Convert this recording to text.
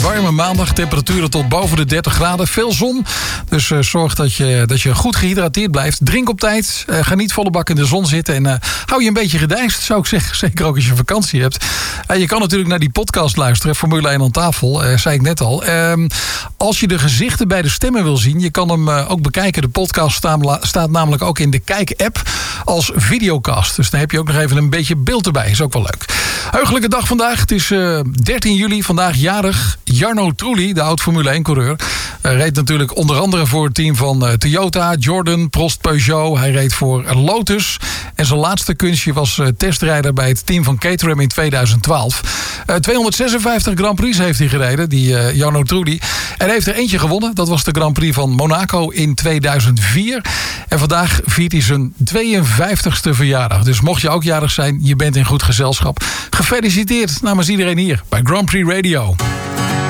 warme maandag. Temperaturen tot boven de 30 graden. Veel zon. Dus zorg dat je goed gehydrateerd blijft. Drink op tijd. Ga niet volle bak in de zon zitten. En hou je een beetje gedijst, zou ik zeggen. Zeker ook als je vakantie hebt. Je kan natuurlijk naar die podcast luisteren. Formule 1 aan tafel, zei ik net al. Als je de gezichten bij de stemmen wil zien, je kan hem ook bekijken. De podcast staat namelijk ook in de Kijk-app als videocast. Dus dan heb je ook nog even een beetje beeld erbij. Is ook wel leuk. Heugelijke dag vandaag. Het is 13 juli. Vandaag jarig Jarno Trulli, de oud-Formule 1-coureur. Reed natuurlijk onder andere voor het team van Toyota, Jordan, Prost, Peugeot. Hij reed voor Lotus. En zijn laatste kunstje was testrijder bij het team van Caterham in 2012. 256 Grand Prix heeft hij gereden, die Jarno Trulli. En hij heeft er eentje gewonnen. Dat was de Grand Prix van Monaco in 2004. En vandaag viert hij zijn 52ste verjaardag. Dus mocht je ook jarig zijn, je bent in goed gezelschap. Gefeliciteerd namens iedereen hier bij Grand Prix Radio.